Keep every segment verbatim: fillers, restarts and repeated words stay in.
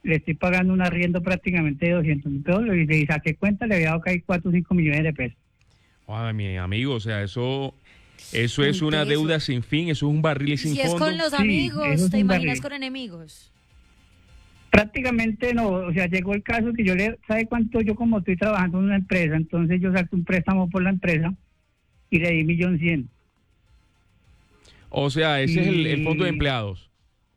le estoy pagando un arriendo prácticamente de doscientos mil pesos y le saqué cuenta, le había dado casi cuatro o cinco millones de pesos. Ay, mi amigo, o sea, eso, eso es Muy una teso. deuda sin fin, eso es un barril Y sin si es fondo. con los Sí, amigos, eso es ¿te un imaginas barril. con enemigos? Prácticamente no, o sea, llegó el caso que yo le, ¿sabe cuánto? Yo como estoy trabajando en una empresa, entonces yo saqué un préstamo por la empresa y le di un millón cien. O sea, ese es el, el fondo de Y- empleados.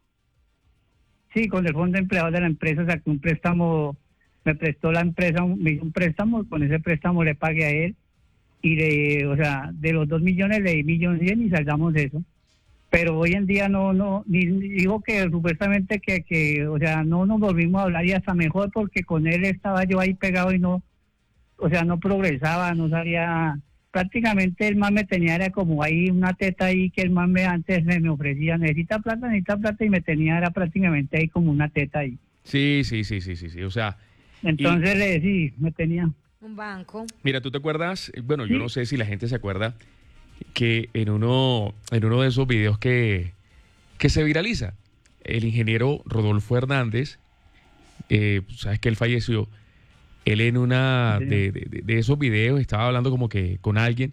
Sí, con el fondo de empleados de la empresa saqué un préstamo, me prestó la empresa, un- me hizo un préstamo, con ese préstamo le pagué a él y de, o sea, de los dos millones le di millón cien y saldamos de eso. Pero hoy en día no, no, ni, ni digo que supuestamente que, que, o sea, no nos volvimos a hablar y hasta mejor porque con él estaba yo ahí pegado y no, o sea, no progresaba, no salía, prácticamente el man me tenía, era como ahí una teta ahí que el man me antes me, me ofrecía, necesita plata, necesita plata y me tenía, era prácticamente ahí como una teta ahí. Sí, sí, sí, sí, sí, sí. O sea, Entonces le sí, me tenía. Un banco. mira, ¿tú te acuerdas? Bueno, yo Sí. no sé si la gente se acuerda que en uno, en uno de esos videos que, que se viraliza, el ingeniero Rodolfo Hernández, eh, sabes que él falleció, él en una Sí. de, de- de esos videos estaba hablando como que con alguien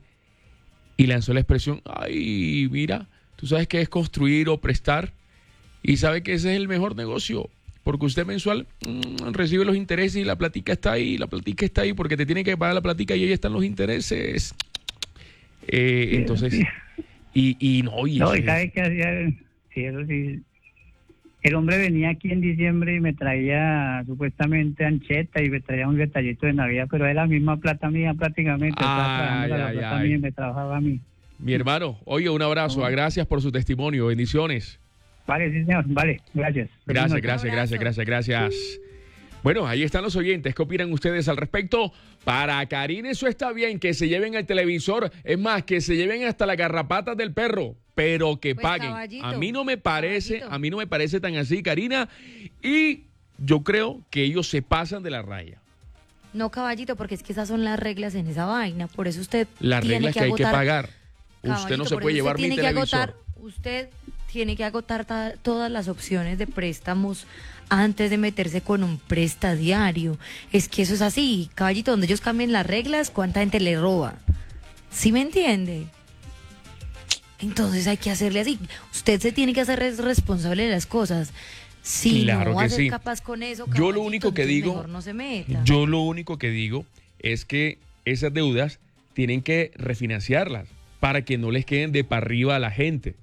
y lanzó la expresión, ay, mira, tú sabes qué es construir o prestar y sabe que ese es el mejor negocio. Porque usted mensual mm, recibe los intereses y la platica está ahí, la platica está ahí porque te tiene que pagar la platica y ahí están los intereses. Eh, Sí, entonces, sí. y, y no, y No, eso y es- sabe qué hacía, sí, eso sí. El hombre venía aquí en diciembre y me traía supuestamente ancheta y me traía un detallito de Navidad, pero era la misma plata mía prácticamente. Estaba trabajando Ay, la ay, plata ay. mía y me trabajaba a mí. mi hermano, oye, un abrazo, No. ah, gracias por su testimonio, bendiciones. Vale, sí, señor. Vale, gracias. Gracias, Feliz noche. gracias, gracias, Abrazo. gracias, gracias. Bueno, ahí están los oyentes. ¿Qué opinan ustedes al respecto? Para Karina eso está bien, que se lleven el televisor. Es más, que se lleven hasta las garrapatas del perro, pero que Pues, paguen. caballito, A mí no me parece, caballito. a mí no me parece tan así, Karina. Y yo creo que ellos se pasan de la raya. No, caballito, porque es que esas son las reglas en esa vaina. Por eso usted Las tiene reglas que que hay que agotar. pagar. Usted Caballito, no se por puede eso llevar usted mi tiene que televisor. agotar, usted tiene que agotar ta- todas las opciones de préstamos antes de meterse con un prestadiario. Es que eso es así, caballito, donde ellos cambien las reglas, ¿cuánta gente le roba? ¿Sí me entiende? Entonces hay que hacerle así. Usted se tiene que hacer res- responsable de las cosas. Si Claro no va que a ser sí. capaz con eso, Yo lo caballito, único que entonces digo- mejor no se meta. Yo lo único que digo es que esas deudas tienen que refinanciarlas para que no les queden de para arriba a la gente.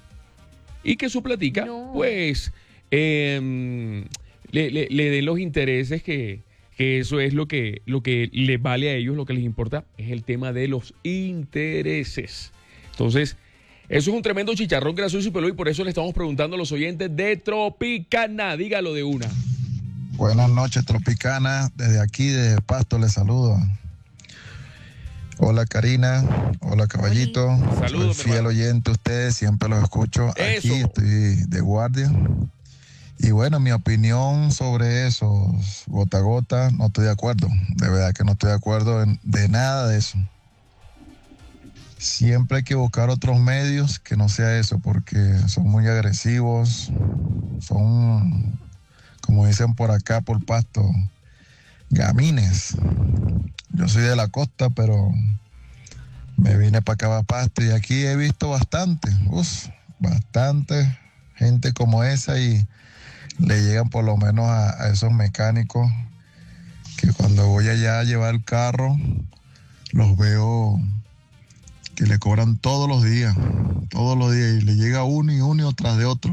Y que su platica, No. pues, eh, le, le- le den los intereses que, que eso es lo que, lo que les vale a ellos, lo que les importa es el tema de los intereses. Entonces, eso es un tremendo chicharrón gracioso y peludo y por eso le estamos preguntando a los oyentes de Tropicana. Dígalo de una. Buenas noches, Tropicana. Desde aquí, de Pasto, les saludo. Hola, Karina. Hola, Caballito. Saludos, Soy mi fiel hermano. oyente a ustedes, siempre los escucho. Eso. Aquí estoy de guardia. Y bueno, mi opinión sobre eso, gota a gota, no estoy de acuerdo. De verdad que no estoy de acuerdo en- de nada de eso. Siempre hay que buscar otros medios que no sea eso, porque son muy agresivos, son, como dicen por acá, por Pasto, gamines. Yo soy de la costa, pero me vine para acá, para Pasto, y aquí he visto bastante, uf, bastante gente como esa, y le llegan por lo menos a, a esos mecánicos que cuando voy allá a llevar el carro, los veo que le cobran todos los días, todos los días, y le llega uno y uno tras de otro.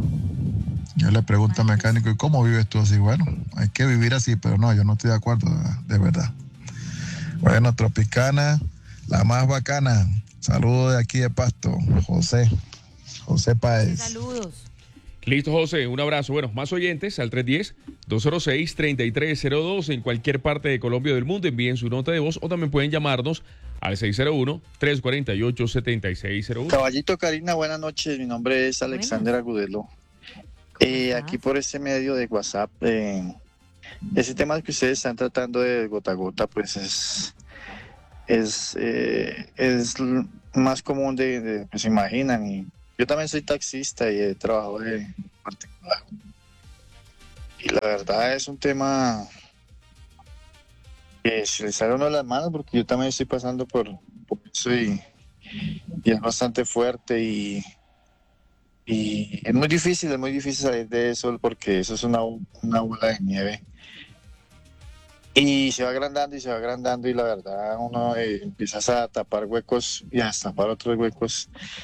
Yo le pregunto al mecánico, ¿y cómo vives tú así? Bueno, hay que vivir así, pero no, yo no estoy de acuerdo, de verdad. Bueno, Tropicana, la más bacana. Saludos de aquí de Pasto, José, José Páez. Saludos. Listo, José, un abrazo. Bueno, más oyentes al tres uno cero, dos cero seis, tres tres cero dos en cualquier parte de Colombia o del mundo. Envíen su nota de voz o también pueden llamarnos al seis cero uno, tres cuatro ocho, siete seis cero uno. Caballito, Karina, buenas noches. Mi nombre es Alexander Agudelo. Eh, aquí por ese medio de WhatsApp, eh, ese tema que ustedes están tratando de gota a gota, pues es, es, eh, es l- más común de, de que se imaginan. Y yo también soy taxista y he trabajado de particular. y la verdad es un tema que se le sale a uno de las manos, porque yo también estoy pasando por, por eso y, y es bastante fuerte y, y es muy difícil, es muy difícil salir de eso porque eso es una, una bola de nieve y se va agrandando y se va agrandando y la verdad uno eh, empiezas a tapar huecos y a destapar otros huecos.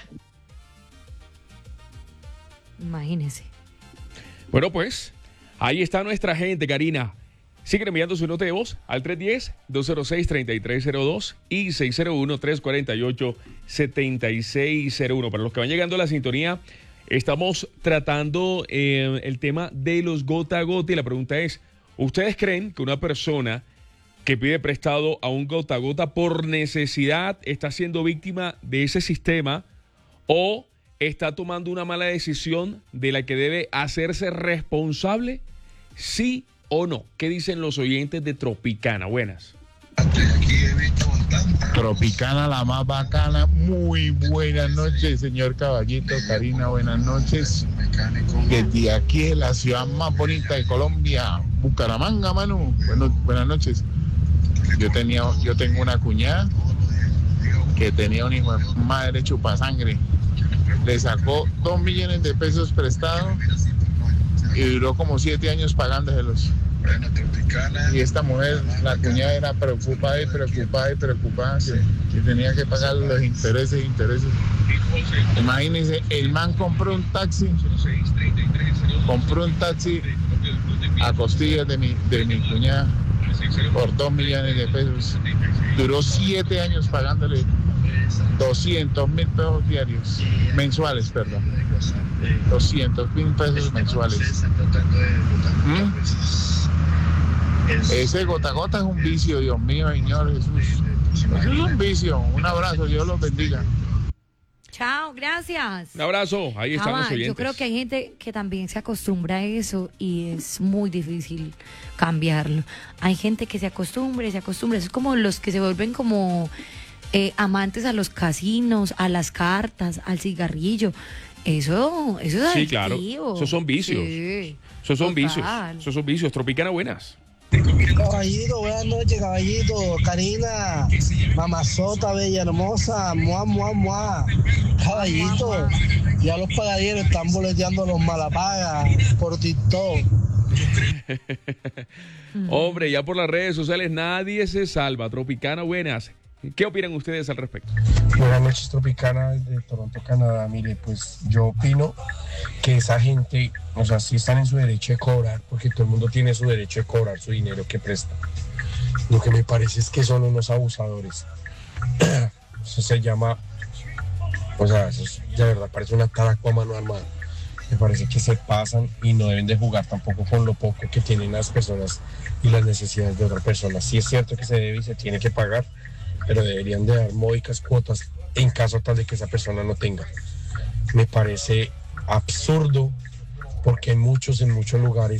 Imagínese. Bueno, pues, ahí está nuestra gente, Karina. Siguen enviando su nota de voz al tres uno cero, dos cero seis, tres tres cero dos y seis cero uno, tres cuatro ocho, siete seis cero uno. Para los que van llegando a la sintonía, estamos tratando eh, el tema de los gota a gota y la pregunta es, ¿ustedes creen que una persona que pide prestado a un gota a gota por necesidad está siendo víctima de ese sistema o está tomando una mala decisión de la que debe hacerse responsable? ¿Sí o no? ¿Qué dicen los oyentes de Tropicana? Buenas. Tropicana, la más bacana. Muy buenas noches, señor Caballito. Karina, buenas noches. Desde aquí de la ciudad más bonita de Colombia, Bucaramanga, Manu. Bueno, buenas noches. Yo tenía, yo tengo una cuñada que tenía un hijo de madre chupasangre. Le sacó dos millones de pesos prestados y duró como siete años pagándoselos. Y esta mujer, la cuñada, era preocupada y preocupada y preocupada que, que tenía que pagar los intereses e intereses. Imagínense, el man compró un taxi, compró un taxi a costillas de mi, de mi cuñada por dos millones de pesos. Duró siete años pagándole doscientos mil pesos diarios, mensuales, perdón. doscientos mil pesos mensuales. ¿Mm? Ese gota a gota es un vicio, Dios mío, Señor Jesús. Eso es un vicio. Un abrazo, Dios los bendiga. Chao, gracias. Un abrazo, ahí están Ama, los oyentes. yo creo que hay gente que también se acostumbra a eso y es muy difícil cambiarlo. Hay gente que se acostumbra y se acostumbra. Es como los que se vuelven como eh, amantes a los casinos, a las cartas, al cigarrillo. Eso, eso es Sí, claro. adictivo. Esos son vicios. Sí, Esos son total. vicios. Esos son vicios. Tropicana, buenas. Caballito, buenas noches, caballito. Karina, mamazota, bella, hermosa, mua, mua, mua. Caballito, ya los pagadieros están boleteando los malapagas por TikTok. Hombre, ya por las redes sociales nadie se salva. Tropicana, buenas. ¿Qué opinan ustedes al respecto? Buenas noches, Tropicana, de Toronto, Canadá. Mire, pues yo opino que esa gente, o sea, sí están en su derecho de cobrar, porque todo el mundo tiene su derecho de cobrar su dinero que presta. Lo que me parece es que son unos abusadores. Eso se llama, o sea, eso es, de verdad parece una taraco a mano armada. Me parece que se pasan y no deben de jugar tampoco con lo poco que tienen las personas y las necesidades de otras personas. Sí es cierto que se debe y se tiene que pagar, pero deberían de dar módicas cuotas en caso tal de que esa persona no tenga. Me parece absurdo porque en muchos, en muchos lugares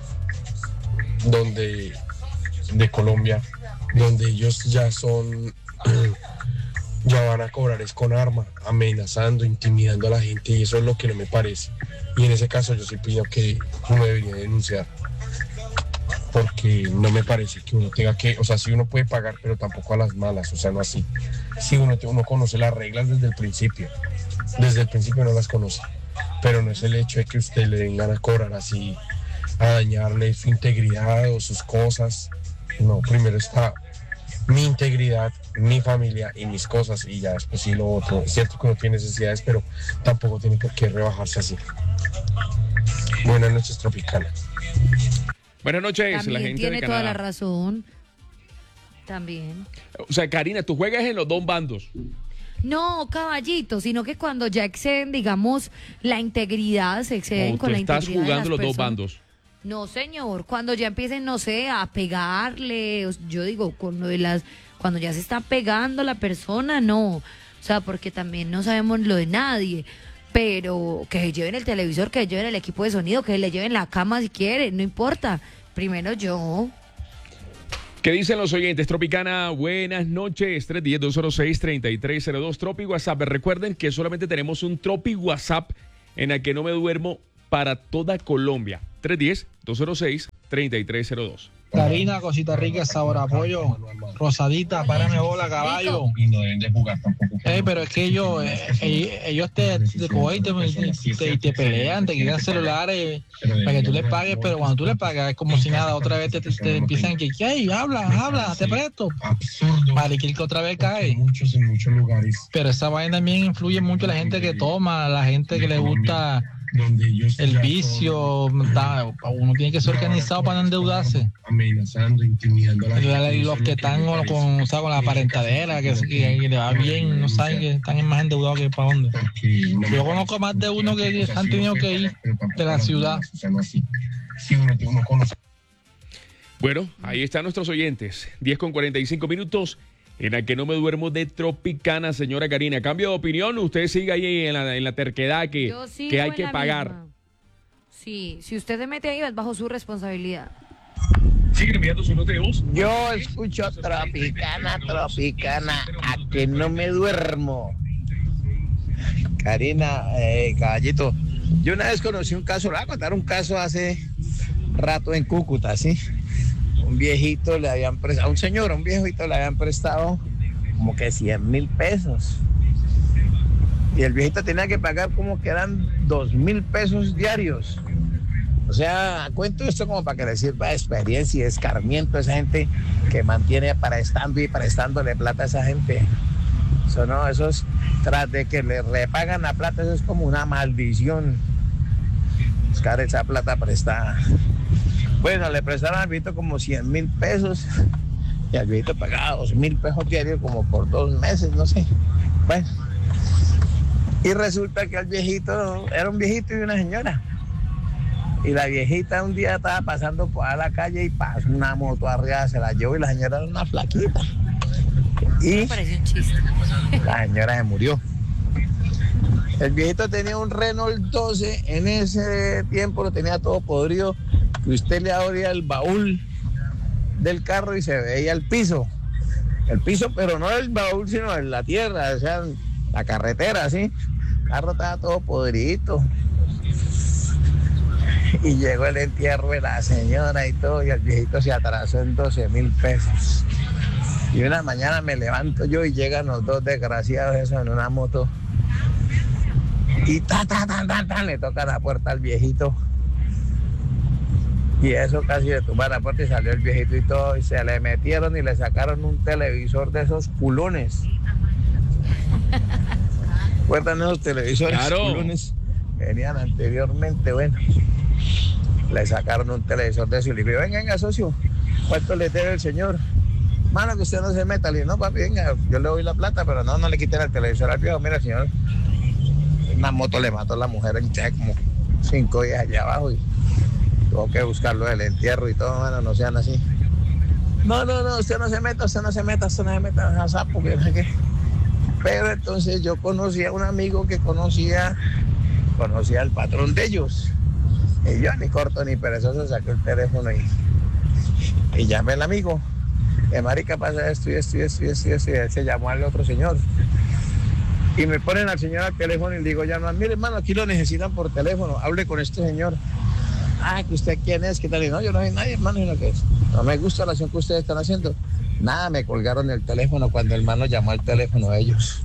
donde de Colombia, donde ellos ya son, ya van a cobrar es con arma, amenazando, intimidando a la gente, y eso es lo que no me parece. Y en ese caso yo sí opino que uno debería denunciar, porque no me parece que uno tenga que, o sea, sí uno puede pagar, pero tampoco a las malas, o sea, no así. Sí, uno, uno conoce las reglas desde el principio, desde el principio no las conoce, pero no es el hecho de que usted le vengan a cobrar así, a dañarle su integridad o sus cosas. No, primero está mi integridad, mi familia y mis cosas, y ya después sí lo otro. Es cierto que uno tiene necesidades, pero tampoco tiene por qué rebajarse así. Buenas noches, Tropicana. Buenas noches, También la gente tiene de toda Canadá. la razón. También. O sea, Karina, tú juegas en los dos bandos. No, caballito, sino que cuando ya exceden, digamos, la integridad, se exceden O con tú la estás integridad de jugando las los dos personas. bandos. No, señor, cuando ya empiecen, no sé, a pegarle, o- yo digo, con lo de las, cuando ya se está pegando la persona, no, o sea, porque también no sabemos lo de nadie, pero que se lleven el televisor, que se lleven el equipo de sonido, que le lleven la cama si quieren, no importa, primero yo. ¿Qué dicen los oyentes? Tropicana, buenas noches. tres uno cero, dos cero seis, tres tres cero dos. Tropi WhatsApp. Recuerden que solamente tenemos un Tropi WhatsApp en el que no me duermo para toda Colombia. tres uno cero, dos cero seis, tres tres cero dos. Karina, cosita rica, sabor a pollo, rosadita, párame bola, caballo. Eh, pero es que ellos, eh, ellos, ellos te, te cogen y te, te, te pelean, te quitan celulares para que tú les pagues, pero cuando tú les pagas es como si nada, otra vez te, te, te empiezan que, ¿qué? Habla, habla, te presto. Vale, que otra vez cae. Pero esa vaina también influye mucho en la gente que toma, la gente que le gusta el vicio. Uno tiene que ser organizado para no endeudarse. Amenazando, intimidando a la gente. Los que están con, o sea, con la parentadera, que, que, que le va bien, no saben que están más endeudados que para dónde. Yo conozco más de uno que han tenido que ir de la ciudad. Bueno, ahí están nuestros oyentes. diez con cuarenta y cinco minutos. En la que no me duermo de Tropicana, señora Karina. Cambio de opinión, usted sigue ahí en la, en la terquedad que, que hay que pagar. Misma. Sí, si usted se mete ahí es bajo su responsabilidad. Sigue enviando sus noteos. Yo escucho Tropicana, Tropicana, a que no me duermo. Karina, eh, caballito, yo una vez conocí un caso, le voy a contar un caso hace rato en Cúcuta, ¿sí? Un viejito le habían prestado, a un señor, a un viejito le habían prestado como que cien mil pesos. Y el viejito tenía que pagar como que eran dos mil pesos diarios. O sea, cuento esto como para que le sirva de experiencia y escarmiento a esa gente que mantiene prestando y prestándole plata a esa gente. Eso no, eso es, tras de que le repagan la plata, eso es como una maldición. Buscar esa plata prestada. Bueno, le prestaron al viejito como cien mil pesos y al viejito pagaba dos mil pesos diarios como por dos meses, no sé. Bueno, y resulta que al viejito, era un viejito y una señora. Y la viejita un día estaba pasando por a la calle y pasó una moto arriba, se la llevó y la señora era una flaquita. Y parece un chiste. La señora se murió. El viejito tenía un Renault doce, en ese tiempo lo tenía todo podrido, que usted le abría el baúl del carro y se veía el piso. El piso, pero no el baúl, sino en la tierra, o sea, la carretera, ¿sí? El carro estaba todo podridito. Y llegó el entierro de la señora y todo, y el viejito se atrasó en doce mil pesos. Y una mañana me levanto yo y llegan los dos desgraciados esos en una moto. Y ta, ta, ta, ta, ta, le toca la puerta al viejito. Y eso casi le tumba la puerta y salió el viejito y todo. Y se le metieron y le sacaron un televisor de esos culones. ¿Recuerdan esos televisores claro. culones? Venían anteriormente, bueno. Le sacaron un televisor de eso y le digo, venga, venga, socio, ¿cuánto le debe el señor? Mano, que usted no se meta. Le digo, no, papi, venga, yo le doy la plata, pero no, no le quiten el televisor al viejo. Mira, señor, una moto le mató a la mujer en ya como cinco días allá abajo y tuvo que buscarlo del entierro y todo, mano, no sean así. No, no, no, usted no se meta, usted no se meta, usted no se meta a sapo, que no sé qué. Pero entonces yo conocí a un amigo que conocía, conocía al patrón de ellos. Y yo ni corto ni perezoso saqué el teléfono y, y llamé al amigo. Eh, marica, pasa esto y esto y esto y esto y esto. Y él se llamó al otro señor. Y me ponen al señor al teléfono y le digo, llaman, mire hermano, aquí lo necesitan por teléfono, hable con este señor. Ah, que usted quién es, qué tal. Y no, yo no soy nadie, hermano, sino que no me gusta la acción que ustedes están haciendo. Nada, me colgaron el teléfono cuando el hermano llamó al teléfono de ellos.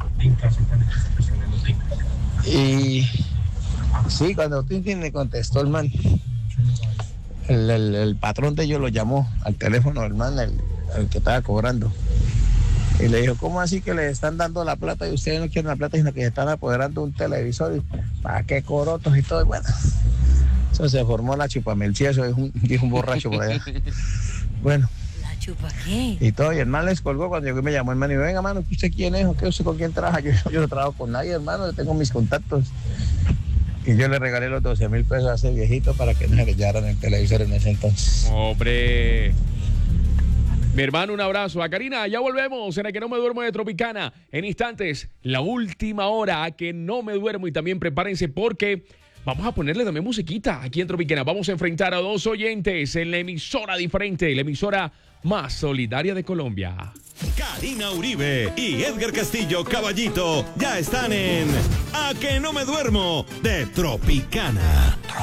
Y sí, cuando Tintin le contestó el man, el, el, el patrón de ellos lo llamó al teléfono del man, el, el que estaba cobrando. Y le dijo, ¿cómo así que le están dando la plata y ustedes no quieren la plata, sino que se están apoderando un televisor? Y, ¿para qué corotos y todo? Y bueno, eso se formó la chupamelchía, eso dijo un, dijo un borracho por allá. Bueno. ¿La chupa qué? Y todo, y el man les colgó cuando llegó y me llamó el man y me dijo, venga, mano, ¿usted quién es? ¿O qué? ¿Usted con quién trabaja? Yo, yo no trabajo con nadie, hermano, yo tengo mis contactos. Y yo le regalé los doce mil pesos a ese viejito para que no se le llevaran el televisor en ese entonces. ¡Hombre! Mi hermano, un abrazo. A Karina, ya volvemos en el que no me duermo de Tropicana. En instantes, la última hora a que no me duermo. Y también prepárense porque vamos a ponerle también musiquita aquí en Tropicana. Vamos a enfrentar a dos oyentes en la emisora diferente, la emisora más solidaria de Colombia. Karina Uribe y Edgar Castillo Caballito ya están en A que no me duermo de Tropicana.